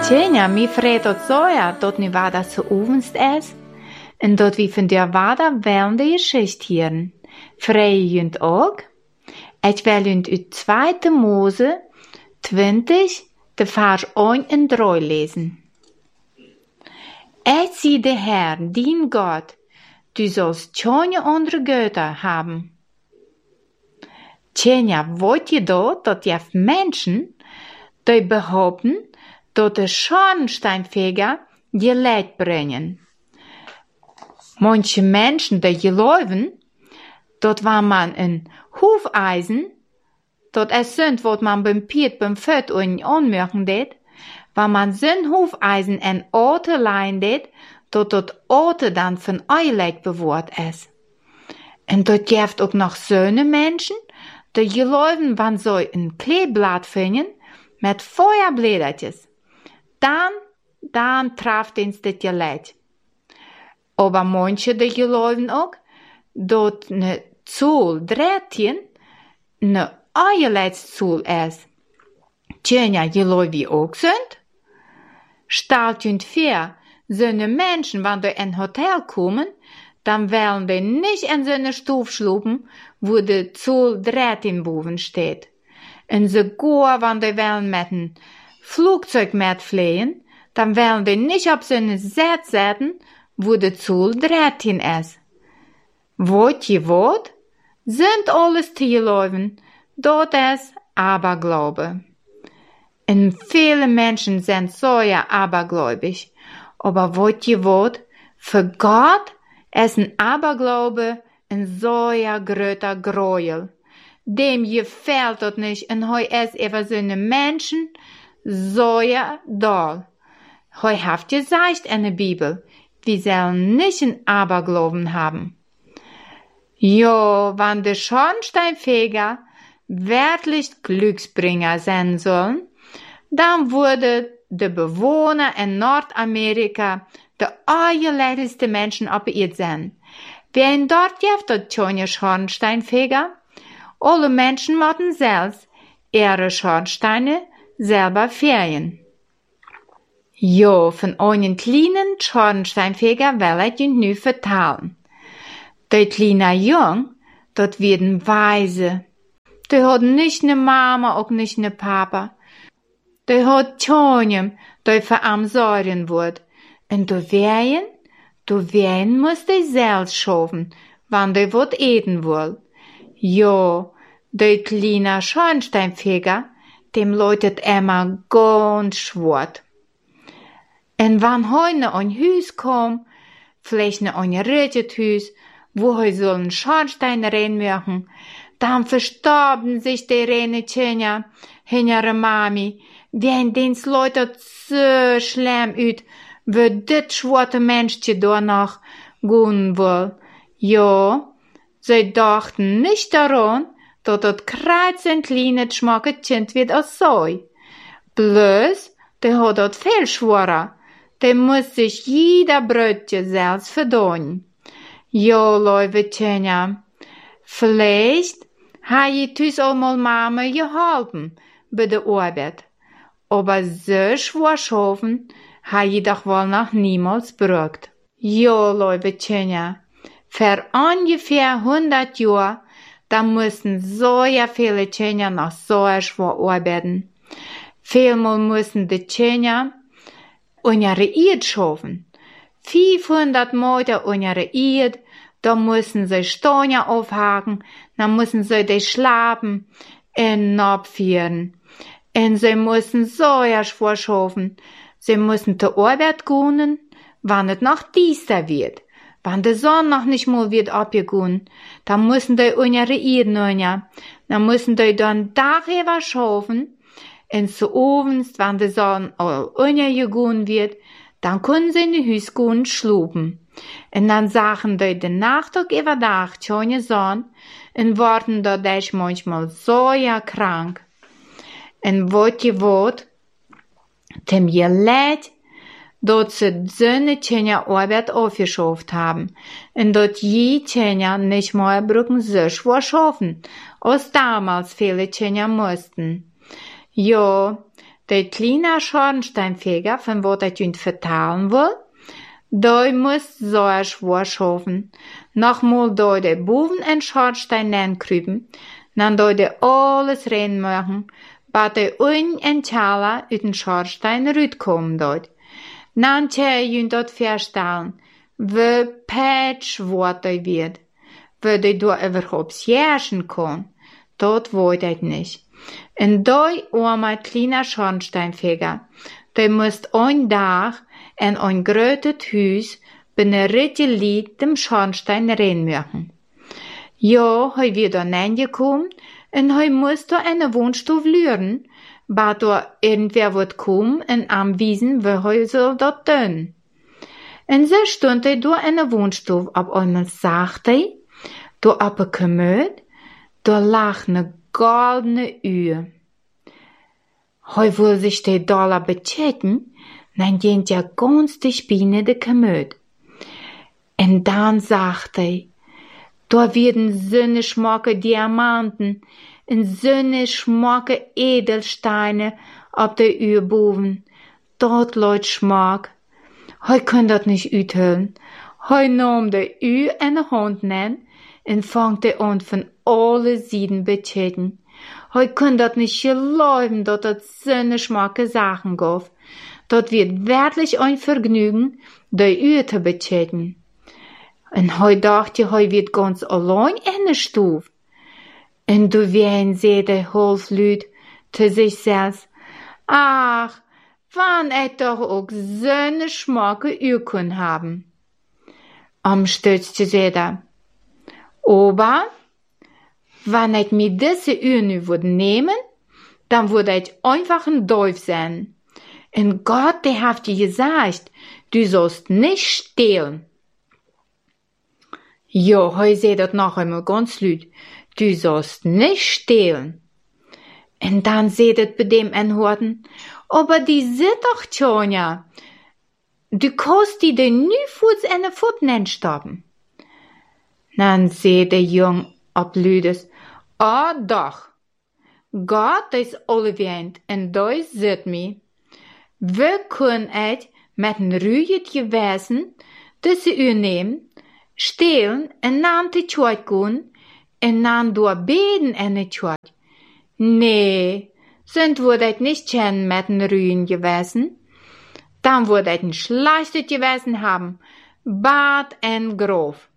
Tjenja, mi fretot soja, dort nu war das so ovenst es. En dort wie van der wader wel de geschicht hieren. Vrije junt ook. Ik wil junt uit 2. Mose 20, de vers 1 en 3 lezen. Ich zie de Herr, dien Gott, du sollst keine andere Götter haben. Tjenja, wollt je dat je Menschen, die behaupten, dat de Schornsteinfeger je Leid brengen. Manche Menschen, die geloven, dat waar man een hoefeisen, dat es sind, wat man beim Piet, beim Föt und anmerken deed, waar man zijn hoefeisen en ote leien deed, dat ote dan van eileid bewoord is. En dat geeft ook nog zo'n mensen, die geloven, wanneer ze een kleeblad vinden, met feuerblädertjes. Dan traft eens dit geleid. Aber manche die geloven ook, dat ne Zool 13 ne eileidszool is. Tjenja, geloof je ook sind? Stelt junt voor, zo'n mensen, wanneer die in Hotel komen, dan willen die niet in zo'n stof slopen, wo de Zool 13 boven steht. En sogar, wanneer die willen met een Flugzeug metvliegen, dan willen die nicht op zo'n zet zetten, wo de Zool 13 is. Wat je wat? Sind alles te geloven, dat is Aberglaube. En viele Menschen sind so ja abergläubig, aber wat je wat? Für Gott ist ein Aberglaube ein so ja gröter Gräuel. Dem gefällt das nicht und hoi ist über seine Menschen so ja doll. Hoi haft gesagt in der Bibel, wir sollen nicht ein Aberglauben haben. Jo, wann de Schornsteinfeger wirklich Glücksbringer sein sollen, dann wurde de Bewohner in Nordamerika de allerleidendste Menschen op de zijn. Wen dort heeft dat tjonge Schornsteinfeger? Alle Menschen mochten selbst ihre Schornsteine selber fegen. Jo, von einen kleinen Schornsteinfeger will ich nu vertalen. Die kleine Jung, dat werden Weise. Die hadden nicht ne Mama, auch nicht ne Papa. Die had tjonjem, die für am sorgen wordt. En du weien muss die selbst schaffen, wann die wat eten will. Jo, die kleine Schornsteinfeger, dem läutet immer ganz schwart. En wann heune ein Hüs kom, vielleicht ne ein richtet Hüs, wo he so einen Schornstein reinmachen, dann verstorben sich die Rene Tjenja, hinere Mami, wie dens läutet so schlimm üt, wie dit schwarte Menschje danach gehen will. Ja, sie dachten nicht daran, dass das kreuzend kleine schmacke Kind wird als so. Bloß, der hat das viel schwerer. Der muss sich jeder Brötchen selbst verdienen. Ja, liebe Tjenja, vielleicht ha je thuis einmal Mama geholfen bei der Arbeit. Aber so schwer schaffen, ha je doch wohl noch niemals braucht. Ja, liebe Tjenja, für ungefähr 100 Jahre, da mussten so ja viele Tjenja noch so schwer arbeiten. Vielmal mussten die Tjenja unsere Eid schaffen. 500 Meter unsere Eid, da mussten sie Steine aufhaken, dann mussten sie die Schlappen in abführen. Und sie mussten so ja schwer schaffen. Sie mussten zur Arbeit gehen, wann es noch düster wird. Wann die Sonne noch nicht mal wird abgegangen, dann mussten die unsere Eid nehmen. Dann mussten die dann darüber schaffen, und zu abends, wenn die Sonne untergegangen wird, dann können sie in die Hüs gehen schlupen. Und dann sagen die den Nachtag über Tag schöne Sonne und werden dadurch manchmal so ja krank. Und wat je wat, dem je leid, dat sie seine Tjenja Arbeit aufgeschafft haben und dat je Tjenja nicht mehr brücken so schwer schaffen, als damals viele Tjenja mussten. Ja, der kleine Schornsteinfeger, von wo der Jünd vertalen will, der muss so schwor schaffen. Nochmal da der Boven en Schornstein nenkrypen, dann da der alles reinmachen, bat der un en Tjala uit den Schornstein rütkommen dort. Dann tja Jünd dort verstellen, wie patch wat der wird, wie der da überhaupt jerschen kann. Dort wollt er nicht. En doi oma kleiner Schornsteinfeger, der musst ein Tag en ein grötet Hus binnen ritte Lied dem Schornstein reinmachen. Ja, hei wird da reingekommen, en hei musst da eine Wohnstube lüren, bat da irgendwer wird kommen en anwiesen, wie hei soll dort tun. En so stund er da eine Wohnstube, ab einmal sagte, da ab a Kommod, da lag ne goldene Uhr. Hei will sich der Dollar bechecken, dann geht ja ganz die Spine de Kommod. En dann sagt da werden söne schmacke Diamanten en söne schmacke Edelsteine ab der Uhr boven. Dort leut Schmack. Hei kann dat nicht uthüllen. Hei nahm der Uhr in de Hand nen en fangt an von alle Sieden bechecken. Hei kann dat nicht geloven, dat söne schmacke Sachen gab. Dort wird wirklich ein Vergnügen, der Uhr zu bechecken. En hei dachte, hei wird ganz allein in der Stube. En du wen se der Holzlüd zu sich selbst. Ach, wann doch auch söne schmacke Uhr kun haben. Am stützte se da. Aber, wenn ich mir diese Uhr nu würde nehmen, dann würde ich einfach ein Däuf sein. Und Gott, der hat dir gesagt, du sollst nicht stehlen. Ja, hei seh dat noch einmal ganz lüd. Du sollst nicht stehlen. Und dann seht bei dem Horten, aber die sit doch schon ja. Du kannst die den nu Fuß in den Fuß stoppen. Dann seht der Jung ab Lüdes, doch. Gott ist allewend und da sit mi. Wir können et mit n ruhiget Gewesen diese Uhr nehmen, stehlen en dan te tjoet gaan en dan door beden en het tjoet. Nee, sind wordt het nicht kennen mit n ruhigen Gewesen. Dann wordt het een schlechtes Gewesen haben, bad en grof.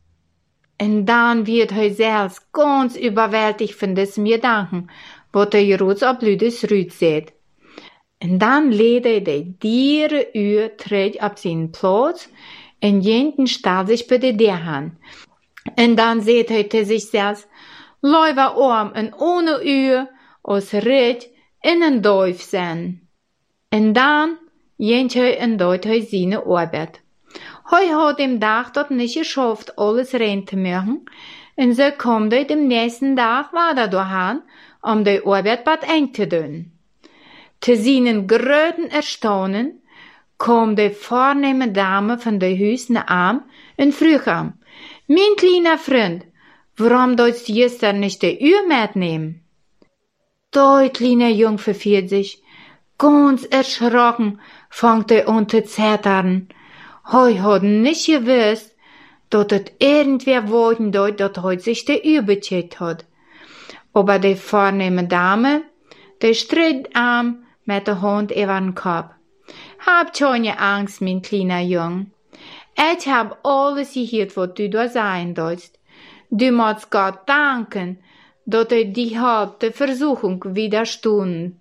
En dan wird hij zelfs ganz überwältigt von diesem Gedanken, wat er Jerots op Lüdes Rüd seht. En dan leed hij de diere Uhr terug op zijn Platz en jeden staat zich bij de deur aan. En dan seht hij te zichzelf, leuwe arm en ohne Uhr als rit in een duif zijn. En dan jent hij en doet hij zijn arbeid. Hij had dem Dag dat niet geschafft, alles rein te maken, en zo komt hij dem nächsten Dag weer doorheen, om de arbeid wat eng te doen. Te seinen großen Erstaunen kam die vornehme Dame von der Hüs naar aan en vroeg hem, mein kleiner Freund, warum sollst du gestern nicht die Uhr mitnehmen? Der kleine Jung verfiert sich, ganz erschrocken, fangt an zu zittern. Hij had nicht gewusst, dat het irgendwer worden deut, dat hij sich die Uhr becheckt hat. Aber die vornehme Dame, die stritt am mit der Hand über den Kopf. Hab keine Angst, mein kleiner Jung. Ich hab alles gehört, was du da sein sollst. Du musst Gott danken, dass die hat der Versuchung widerstanden.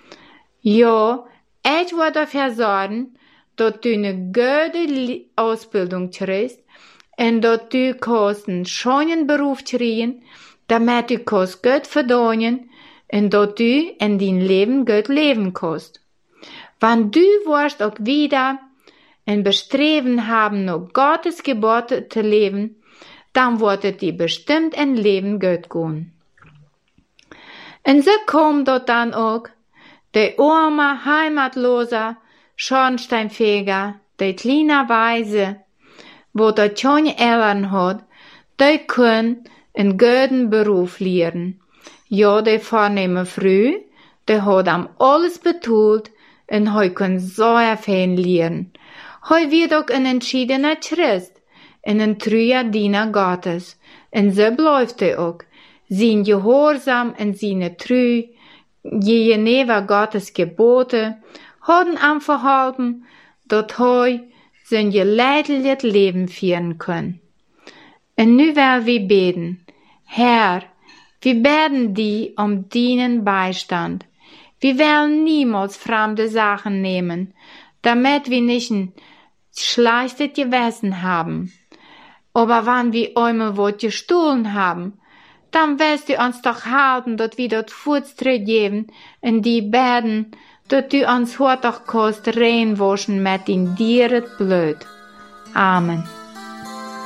Ja, ich werde dafür sorgen, dass du eine gute Ausbildung kriegst und dass du einen schönen Beruf kriegen, damit du Geld verdienen und dass du in dein Leben gut leben kannst. Wenn du wirst auch wieder ein Bestreben haben, nach Gottes Gebote zu leben, dann wird es dir bestimmt ein Leben gut gehen. Und so kommt dort dann auch der arme, heimatlose Schornsteinfeger, der kleine Weise, wo der keine Eltern hat, der können einen guten Beruf lernen. Ja, der vornehme früh, der hat am alles betult en hij kan sehr viel leren. Hij wird ook een entschiedener Christ, en een treuer Diener Gottes, en so bleibt ook. Zijn Gehorsam en zijn Treu, gegenüber Gottes Gebote, hadden am verhalten, dat hij zijn geleidelijk Leben führen kann. En nu will wir beten. Herr, wir beten die deinen Beistand. Wir wollen niemals fremde Sachen nehmen, damit wir nicht ein schlechtes Gewissen haben. Aber wenn wir einmal was gestohlen haben, dann wirst du uns doch halten, dass wir dort Fortschritt geben in die beten, dass du uns heute auch kannst reinwaschen mit in dir Blut. Amen.